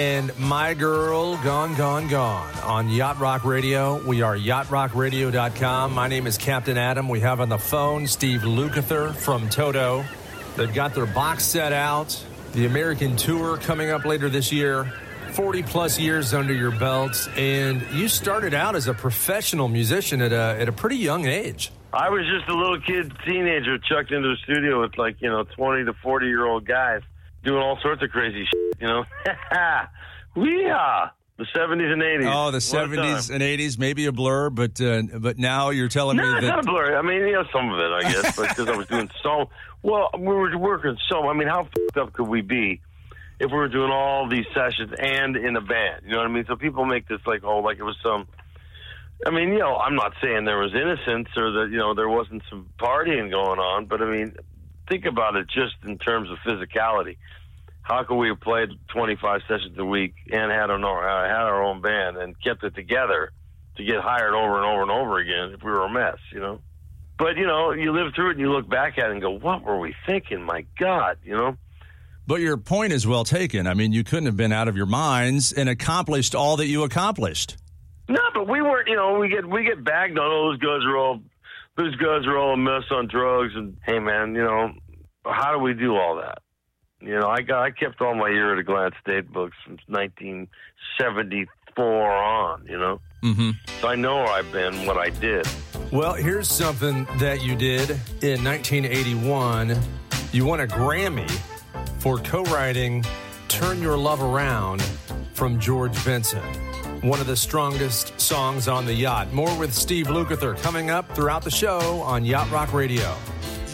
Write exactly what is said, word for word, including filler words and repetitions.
And My Girl Gone, Gone, Gone on Yacht Rock Radio. We are yacht rock radio dot com. My name is Captain Adam. We have on the phone Steve Lukather from Toto. They've got their box set out. The American Tour coming up later this year. forty-plus years under your belt. And you started out as a professional musician at a, at a pretty young age. I was just a little kid, teenager, chucked into the studio with, like, you know, twenty to forty-year-old guys doing all sorts of crazy shit, you know. Weehaw! The seventies and eighties. Oh, the seventies and eighties, maybe a blur, but uh, but now you're telling no, me that... No, it's not a blur. I mean, you know, some of it, I guess, but because I was doing so... Well, we were working so... I mean, how f***ed up could we be if we were doing all these sessions and in a band? You know what I mean? So people make this like, oh, like it was some... I mean, you know, I'm not saying there was innocence or that, you know, there wasn't some partying going on, but I mean, think about it just in terms of physicality. How could we have played twenty-five sessions a week and had our, uh, had our own band and kept it together to get hired over and over and over again if we were a mess, you know? But, you know, you live through it and you look back at it and go, what were we thinking? My God, you know? But your point is well taken. I mean, you couldn't have been out of your minds and accomplished all that you accomplished. No, but we weren't, you know, we get we get bagged on, oh, those guys are all, those guys are all a mess on drugs. And, hey, man, you know, how do we do all that? You know, I got I kept all my ear to glance state books from nineteen seventy-four on, you know. Mm-hmm. So I know where I've been, what I did. Well, here's something that you did in nineteen eighty-one. You won a Grammy for co-writing Turn Your Love Around from George Benson. One of the strongest songs on the yacht. More with Steve Lukather coming up throughout the show on Yacht Rock Radio.